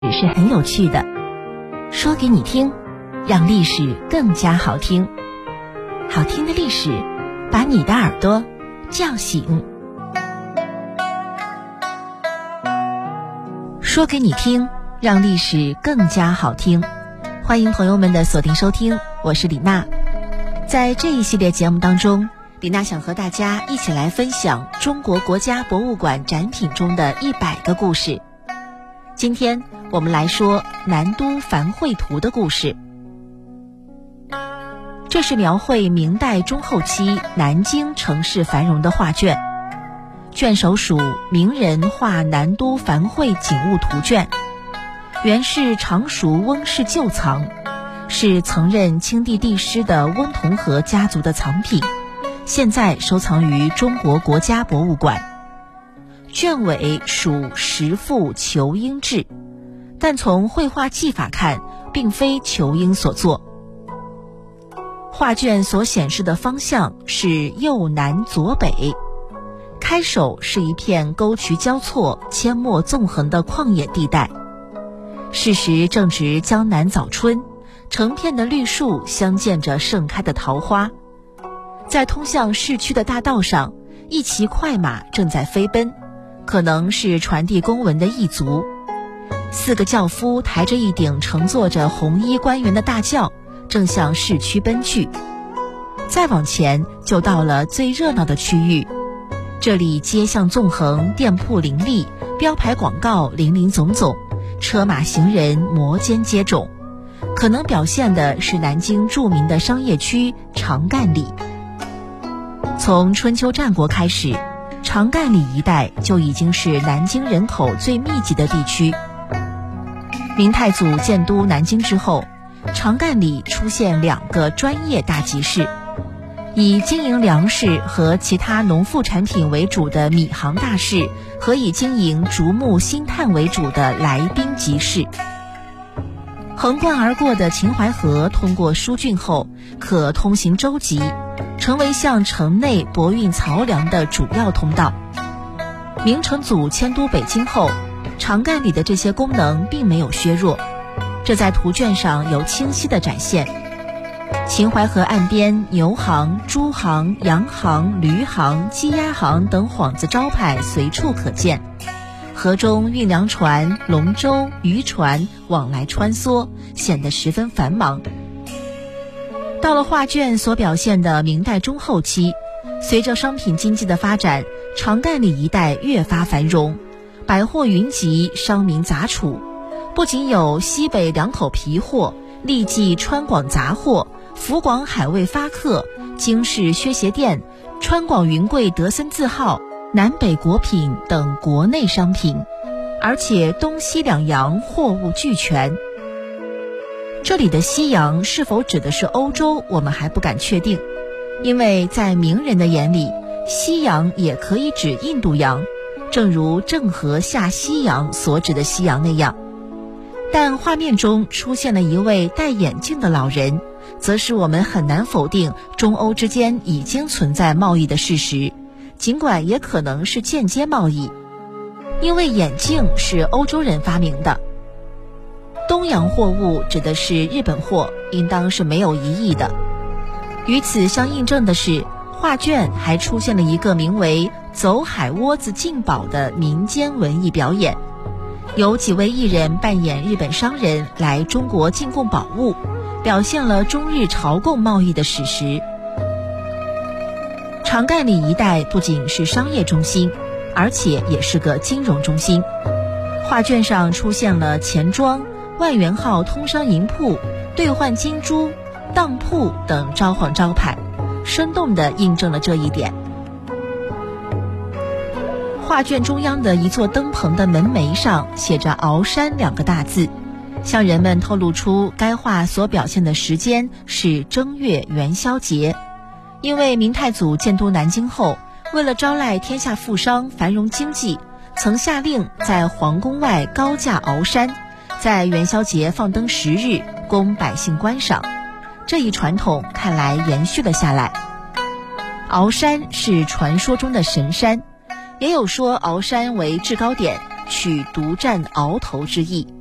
是很有趣的，说给你听，让历史更加好听。好听的历史，把你的耳朵叫醒。说给你听，让历史更加好听。欢迎朋友们的锁定收听，我是李娜。在这一系列节目当中，李娜想和大家一起来分享中国国家博物馆展品中的100个故事。今天我们来说南都繁会图的故事。这是描绘明代中后期南京城市繁荣的画卷，卷首属名人画南都繁会景物图卷，原是常熟翁氏旧藏，是曾任清帝帝师的翁同龢家族的藏品，现在收藏于中国国家博物馆。卷尾属石覆仇英制，但从绘画技法看，并非仇英所作。画卷所显示的方向是右南左北，开首是一片沟渠交错、阡陌纵横的旷野地带。是时正值江南早春，成片的绿树相间着盛开的桃花。在通向市区的大道上，一骑快马正在飞奔，可能是传递公文的驿卒。4个轿夫抬着一顶乘坐着红衣官员的大轿，正向市区奔去。再往前就到了最热闹的区域，这里街巷纵横，店铺林立，标牌广告林林总总，车马行人摩肩接踵，可能表现的是南京著名的商业区长干里。从春秋战国开始，长干里一带就已经是南京人口最密集的地区。明太祖建都南京之后，长干里出现2个专业大集市，以经营粮食和其他农副产品为主的米行大市，和以经营竹木薪炭为主的来宾集市。横贯而过的秦淮河通过疏浚后，可通行舟楫，成为向城内驳运漕粮的主要通道。明成祖迁都北京后，长干里的这些功能并没有削弱，这在图卷上有清晰的展现。秦淮河岸边牛行、猪行、羊行、驴行、鸡鸭行等幌子招牌随处可见，河中运粮船、龙舟、渔船往来穿梭，显得十分繁忙。到了画卷所表现的明代中后期，随着商品经济的发展，长干里一带越发繁荣，百货云集，商民杂处。不仅有西北2口皮货、利济川广杂货、福广海味发客、京市靴鞋店、川广云贵德森字号、南北果品等国内商品，而且东西两洋货物俱全。这里的西洋是否指的是欧洲，我们还不敢确定，因为在明人的眼里，西洋也可以指印度洋，正如郑和下西洋所指的西洋那样。但画面中出现了一位戴眼镜的老人，则使我们很难否定中欧之间已经存在贸易的事实，尽管也可能是间接贸易，因为眼镜是欧洲人发明的。东洋货物指的是日本货，应当是没有疑义的。与此相印证的是，画卷还出现了一个名为走海窝子进宝的民间文艺表演，有几位艺人扮演日本商人来中国进贡宝物，表现了中日朝贡贸易的史实。长干里一带不仅是商业中心，而且也是个金融中心。画卷上出现了钱庄、万元号通商银铺、兑换金珠、当铺等招晃招牌，生动地印证了这一点。画卷中央的一座灯棚的门楣上写着鳌山2个大字，向人们透露出该画所表现的时间是正月元宵节。因为明太祖建都南京后，为了招来天下富商繁荣经济，曾下令在皇宫外高架鳌山，在元宵节放灯10日，供百姓观赏。这一传统看来延续了下来。鳌山是传说中的神山，也有说鳌山为制高点，取独占鳌头之意。